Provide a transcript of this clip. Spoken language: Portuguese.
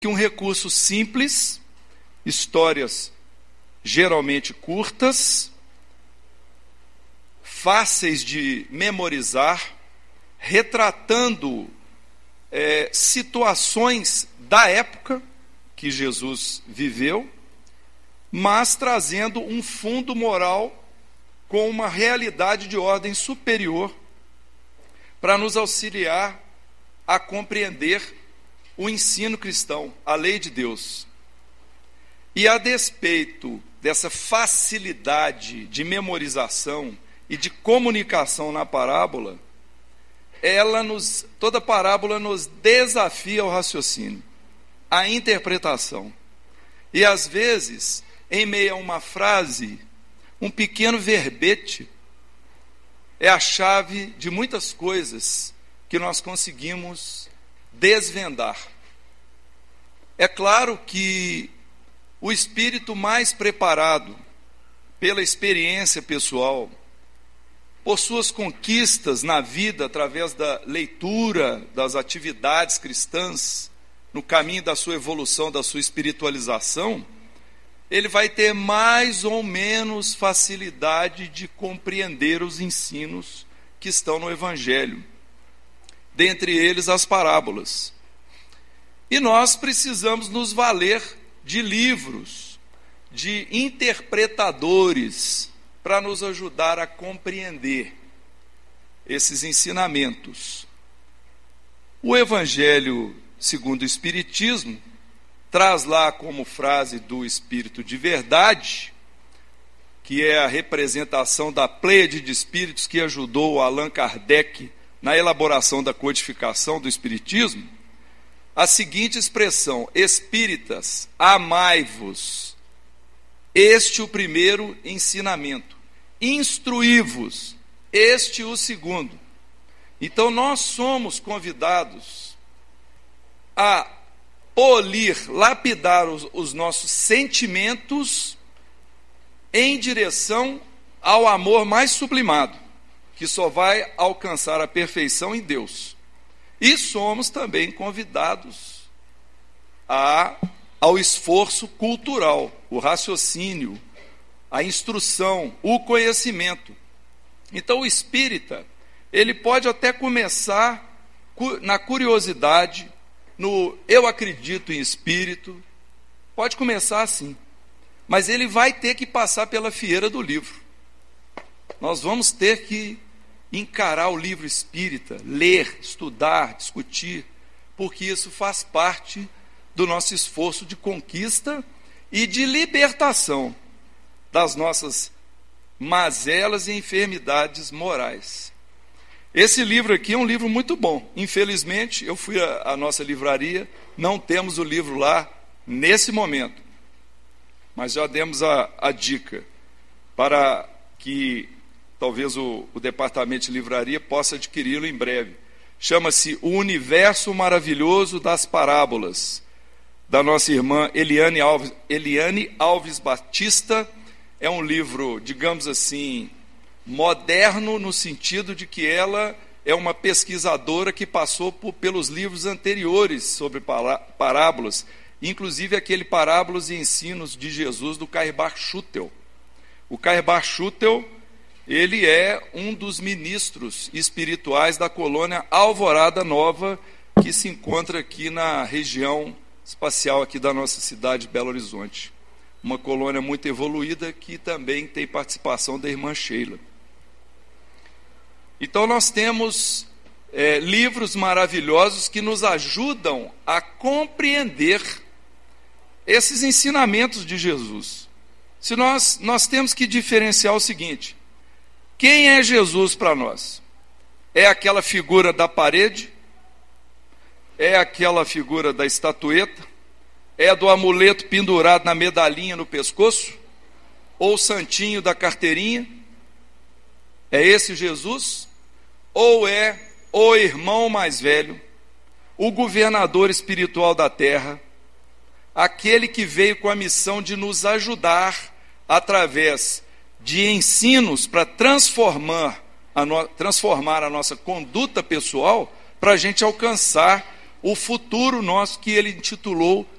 que um recurso simples, histórias geralmente curtas, fáceis de memorizar, retratando situações da época que Jesus viveu, mas trazendo um fundo moral com uma realidade de ordem superior para nos auxiliar a compreender o ensino cristão, a lei de Deus. E a despeito dessa facilidade de memorização e de comunicação na parábola, toda parábola nos desafia ao raciocínio, à interpretação. E às vezes, em meio a uma frase, um pequeno verbete é a chave de muitas coisas que nós conseguimos desvendar. É claro que o espírito mais preparado pela experiência pessoal, por suas conquistas na vida através da leitura, das atividades cristãs, no caminho da sua evolução, da sua espiritualização, ele vai ter mais ou menos facilidade de compreender os ensinos que estão no Evangelho, dentre eles as parábolas. E nós precisamos nos valer de livros, de interpretadores, para nos ajudar a compreender esses ensinamentos. O Evangelho segundo o Espiritismo traz lá como frase do Espírito de Verdade, que é a representação da pleiade de espíritos que ajudou Allan Kardec na elaboração da codificação do Espiritismo, a seguinte expressão: espíritas, amai-vos, este o primeiro ensinamento, instruí-vos, este o segundo. Então nós somos convidados a polir, lapidar os nossos sentimentos em direção ao amor mais sublimado, que só vai alcançar a perfeição em Deus. E somos também convidados ao esforço cultural, o raciocínio, a instrução, o conhecimento. Então o espírita, ele pode até começar na curiosidade, no eu acredito em espírito, pode começar assim, mas ele vai ter que passar pela fieira do livro. Nós vamos ter que encarar o livro espírita, ler, estudar, discutir, porque isso faz parte do nosso esforço de conquista e de libertação das nossas mazelas e enfermidades morais. Esse livro aqui é um livro muito bom. Infelizmente, eu fui à nossa livraria, não temos o livro lá nesse momento, mas já demos a dica para que talvez o departamento de livraria possa adquiri-lo em breve. Chama-se O Universo Maravilhoso das Parábolas, da nossa irmã Eliane Alves Batista. É um livro, digamos assim, moderno, no sentido de que ela é uma pesquisadora que passou pelos livros anteriores sobre parábolas, inclusive aquele Parábolas e Ensinos de Jesus, do Cairbar Schutel. O Cairbar Schutel, ele é um dos ministros espirituais da colônia Alvorada Nova, que se encontra aqui na região espacial aqui da nossa cidade de Belo Horizonte. Uma colônia muito evoluída que também tem participação da irmã Sheila. Então nós temos livros maravilhosos que nos ajudam a compreender esses ensinamentos de Jesus. Se nós temos que diferenciar o seguinte: quem é Jesus para nós? É aquela figura da parede? É aquela figura da estatueta? É do amuleto pendurado na medalhinha no pescoço? Ou o santinho da carteirinha? É esse Jesus? Ou é o irmão mais velho, o governador espiritual da terra, aquele que veio com a missão de nos ajudar através de ensinos para transformar a nossa conduta pessoal, para a gente alcançar o futuro nosso que ele intitulou